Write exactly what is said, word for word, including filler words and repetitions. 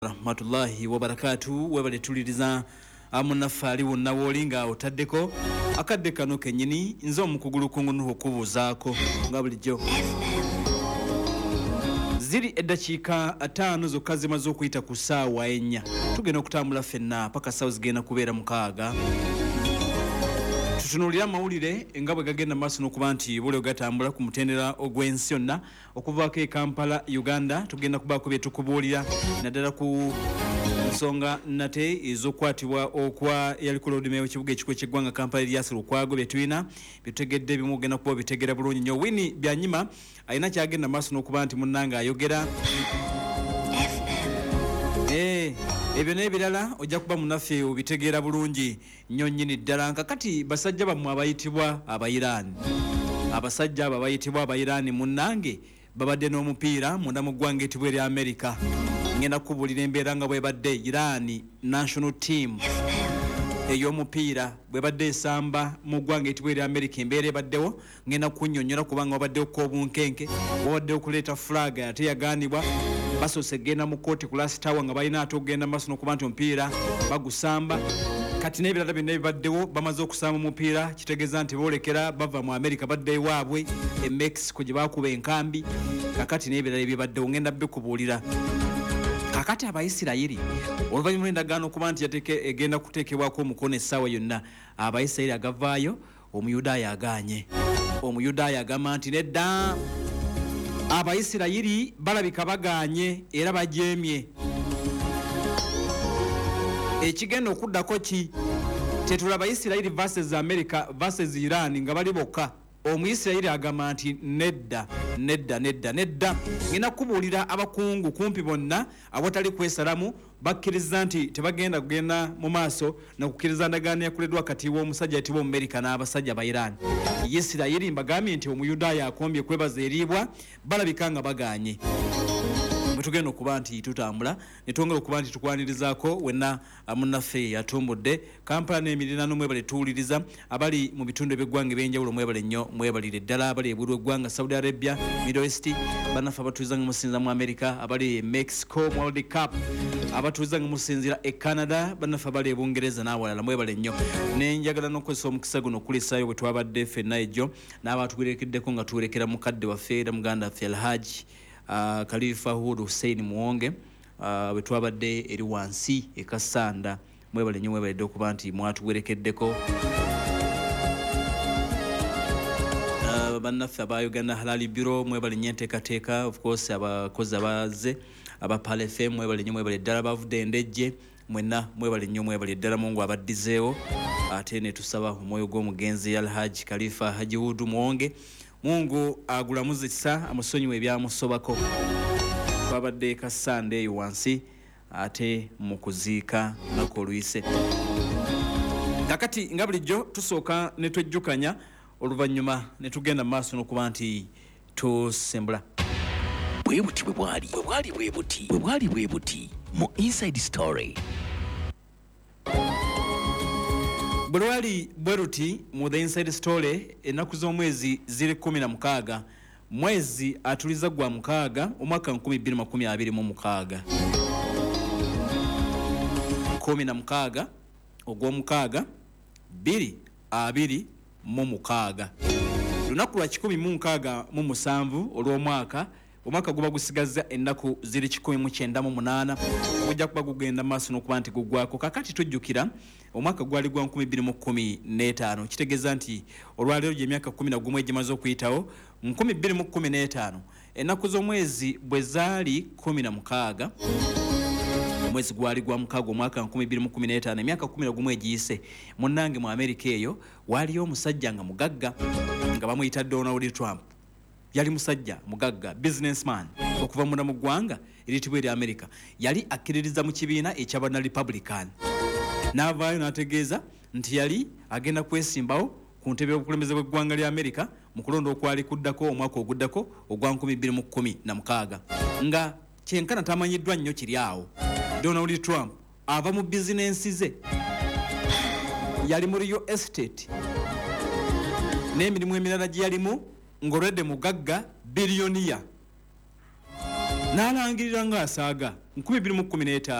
rahmatullahi wa barakatuh webale tuliriza amunafali wonna wolinga otaddeko akadde kano kenyini nzo mukugulu kungunu okubuzaako nga bulijjo ziri eddakiika ataano zokka zimaze okuyita ku ssaawa ennya tugenda okutambula ffenna paka ssaawa zigenda kubeera mukaaga tutunuulira amawulire nga bwe gagenda maaso n'okuba nti buli gatambula ku mutendera ogw'ensi yonna okuvaako e Kampala Uganda tugenda kubaako bye tukubuulira naddala ku nsonga nate ez'okukwatibwa okwa yaliko loodimeewo ekibuga ekikulu ky'eggwanga Kampala Erias Lukwago bye tulina bitutegedde bimu ogenda kuba bitegera bulungi nnyo Winnie Byanyima alina kyagenda maaso n'okuba nti munnanga ayogera Eh, ebyo n'ebirala ojja kuba munaffe obitegeera bulungi nnyo nnyini ddala kakati basajja bammwe abayitibwa abayiraani abasajja abo abayitibwa abayiraani munnange babadde n'omupiira munda mu ggwanga etibwa erya America ngenda kubuulira embeera nga bwebadde Iraani national team ey'omupiira bwebadde esamba mu ggwanga etibwa erya America embeera ebaddewo ngenda kunnyonnyola kubanga wabaddewo k'obunkenke wabaddewo okuleeta flag ate yagaanibwa basoose genda mu kooti ku last hour nga balina ate okugenda maaso n'okuba nti omupiira bagusamba kati n'ebirala byonna ebibaddewo bamaze okusamba omupiira kitegeeza nti boolekera bava mu America badde ewaabwe e Mexico gye baakuba enkambi kakati n'ebirala ebibaddewo ngenda bikubuulira kakati Abayisirayiri oluvannyuma lw'endagaano okuba nti yateke egenda kuteekebwako omukono essaawa yonna Abayisirayiri agavaayo Omuyudaaya agaanye Omuyudaaya agamba nti nedda Abayisirayiri balabika bagaanye era bajeemye ekigenda okuddako ki tetula Abayisirayiri versus America versus Iran nga bali bokka Omuyisirayiri agamba nti nedda nedda nedda nedda ngenda kubuulira abakungu kumpi bonna awatali kwesalamu bakkiriza nti tebagenda kugenda mu maaso nakukkiriza ndagaano yakoleddwa kati w'omusajja ayitibwa Omumerika n'abasajja ba Iran Isirayiri mbagambye nti Omuyudaaya akombye kwebaza eriibwa balabika nga bagaanye tugenda okuba nti tutambula ne twongera okuba nti tukwanirizaako wenna munnaffe yatumbudde Kampala n'emiriraano mwebale tuwuliriza abali mu bitundu by'eggwanga ebyenjawulo mwebale nnyo mwebalire ddala abali ebweru eggwanga Saudi Arabia Middle East bannaffe abatuuliza nga musinza mu America abali e Mexico World Cup abatuuliza nga musinzira e Canada bannaffe abali e Bungereza n'awalala mwebale nnyo nenjagala n'okukozesa omukisa guno okulisaayo bwe twabadde ffenna ejjo n'abaatugerekeddeko nga tuwerekera mukadde waffe era muganda waffe Alhaji Uh, Khalifa Hudu Hussein Muwonge uh, bwe twabadde eri wansi e Kasanda mwebale nnyo mwebaledde okuba nti mwatuwerekeddeko uh, bannaffe aba Uganda Halali Bureau mwebale nnyo enteekateeka of course abakozi abaze aba Pal F M mwebale nnyo mwebale ddala bavudde endejje mwenna mwebale nnyo mwebale ddala Mungu abaddizeewo ate ne tusaba omwoyo gw'omugenzi Alhaji Khalifa Haji Hudu Muwonge Mungu agulamuze kisa amusonyiwe ebyamusobako twabadde Kasande eyo wansi ate mu kuziika nako oluyise kakati nga bulijjo tusooka ne twejjukanya oluvannyuma ne tugenda mu maaso n'okuba nti tusembula bwe buti bwe bwali bwe bwali bwe buti bwe bwali bwe buti mu Inside Story Bulwali Bweruti mu The Inside Story ennaku z'omwezi ziri kumi na mukaaga mwezi atuliza gwa mukaaga omwaka nkumi bbiri makumi abiri mu mukaaga kumi na mukaaga ogw'omukaaga bbiri abiri mu mukaaga lunaku lwa kikumi mu nkaaga mu musanvu olw'omwaka omwaka guba gusigazza ennaku ziri kikumi mu kyenda mu munaana gujja kuba gugenda maaso n'okuba nti guggwako kakati tujjukira omwaka gwali gwa nkumi bbiri mu kkumi n'etaano kitegeeza nti olwaleero gy'emyaka kkumi na gumu egimaze okuyitawo nkumi bbiri mu kkumi n'etaano ennaku z'omwezi bwe zaali kkumi na mukaaga omwezi gwali gwa mukaaga omwaka nkumi bbiri mu kkumi n'etaano emyaka kkumi na gumu egiyise munnange mu Amerika eyo waaliyo omusajja nga mugagga nga bamuyita Donald Trump yali musajja mugagga businessman okuva munda mu ggwanga eritibwa erya America yali akkiririza mu kibiina eky'abana Republican n'avaayo n'ategeeza nti yali agenda kwesimbawo ku ntebe y'obukulembeze bw'eggwanga lya America mu kulonda okwali kuddako omwaka oguddako ogwa nkumi bbiri mu kkumi na mukaaga nga kyenkana tamanyiddwa nnyo kiri awo Donald Trump ava mu bizinensi ze yali mu real estate n'emirimu emirala gye yalimu ng'olwedde mugagga biliyoniya n'alangirira ng'asaaga nkumi bbiri mu kkumi n'etaano